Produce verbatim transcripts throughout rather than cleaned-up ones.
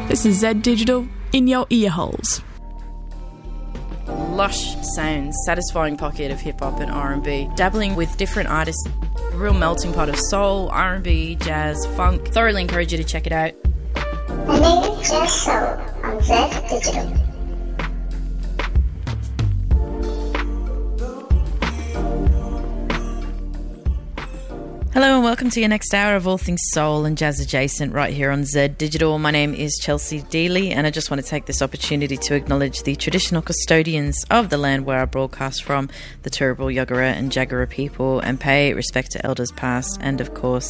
This is Z Digital in your ear holes. Lush sounds, satisfying pocket of hip-hop and R and B, dabbling with different artists, a real melting pot of soul, R and B, jazz, funk. Thoroughly encourage you to check it out. The native jazz soul on Z Digital. Hello and welcome to your next hour of all things soul and jazz adjacent right here on Z Digital. My name is Chelsea Dealey and I just want to take this opportunity to acknowledge the traditional custodians of the land where I broadcast from, the Turrbal, Yagara and Jagera people, and pay respect to elders past and of course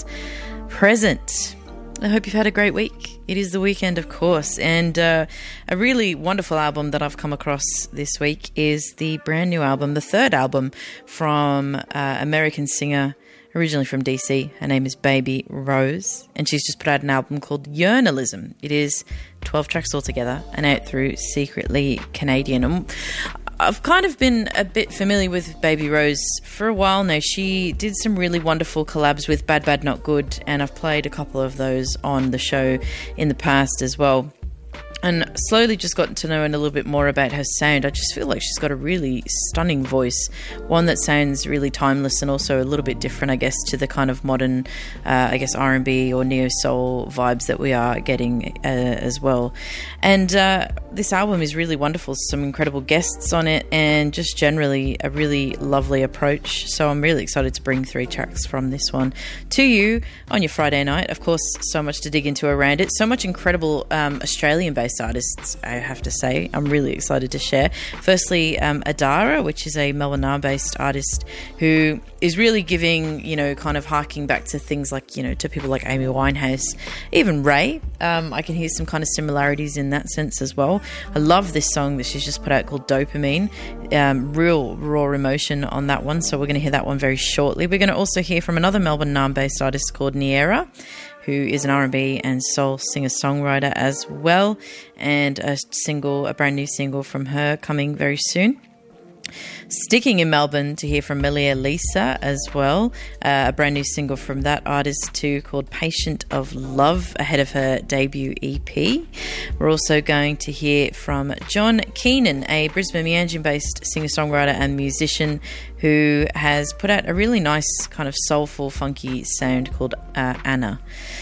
present. I hope you've had a great week. It is the weekend, of course, and uh, a really wonderful album that I've come across this week is the brand new album, the third album from uh, American singer, originally from D C. Her name is Baby Rose, and she's just put out an album called Yearnalism. It is twelve tracks altogether and out through Secretly Canadian. And I've kind of been a bit familiar with Baby Rose for a while now. She did some really wonderful collabs with Bad Bad Not Good, and I've played a couple of those on the show in the past as well. And slowly just gotten to know a little bit more about her sound. I just feel like she's got a really stunning voice, one that sounds really timeless and also a little bit different, I guess, to the kind of modern, uh, I guess, R and B or neo-soul vibes that we are getting uh, as well. And uh, this album is really wonderful. Some incredible guests on it and just generally a really lovely approach. So I'm really excited to bring three tracks from this one to you on your Friday night. Of course, so much to dig into around it. So much incredible um, Australian-based artists, I have to say. I'm really excited to share. Firstly, um, Adara, which is a Melbourne-based artist who is really giving, you know, kind of harking back to things like, you know, to people like Amy Winehouse, even Ray. Um, I can hear some kind of similarities in that sense as well. I love this song that she's just put out called Dopamine. Um, real raw emotion on that one, so we're going to hear that one very shortly. We're going to also hear from another Melbourne-based artist called Niera, who is an R and B and soul singer-songwriter as well, and a single, a brand new single from her coming very soon. Sticking in Melbourne to hear from Melia Lisa as well, uh, a brand new single from that artist too called Patient of Love ahead of her debut E P. We're also going to hear from John Keenan, a Brisbane Meanjin-based singer-songwriter and musician who has put out a really nice kind of soulful, funky sound called uh, Anna.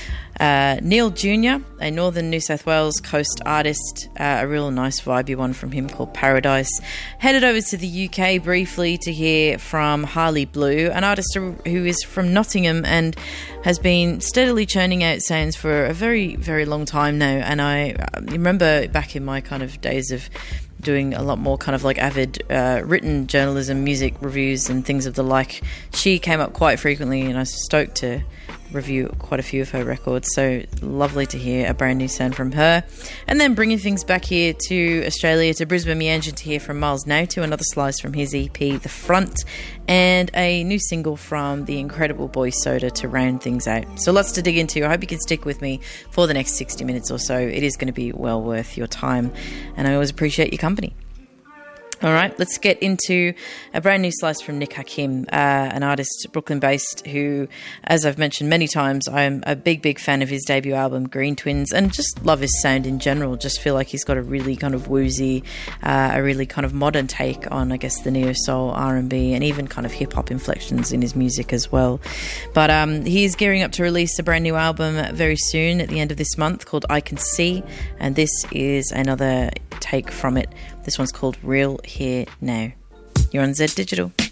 Uh, Neil Junior, a Northern New South Wales coast artist, uh, a real nice vibey one from him called Paradise. Headed over to the U K briefly to hear from Harley Blue, an artist who is from Nottingham and has been steadily churning out sounds for a very, very long time now. And I remember back in my kind of days of doing a lot more kind of like avid uh, written journalism, music reviews and things of the like, she came up quite frequently and I was stoked to review quite a few of her records, so lovely to hear a brand new sound from her. And then bringing things back here to Australia, to Brisbane Meanjin, to hear from Miles Nautu, another slice from his E P The Front, and a new single from the incredible Boy Soda to round things out. So lots to dig into. I hope you can stick with me for the next sixty minutes or so. It is going to be well worth your time, and I always appreciate your company. All right, let's get into a brand new slice from Nick Hakim, uh, an artist, Brooklyn-based, who, as I've mentioned many times, I'm a big, big fan of his debut album, Green Twins, and just love his sound in general. Just feel like he's got a really kind of woozy, uh, a really kind of modern take on, I guess, the neo-soul, R and B, and even kind of hip-hop inflections in his music as well. But um, he's gearing up to release a brand new album very soon at the end of this month called I Can See, and this is another take from it. This one's called Real Here Now. You're on Z Digital.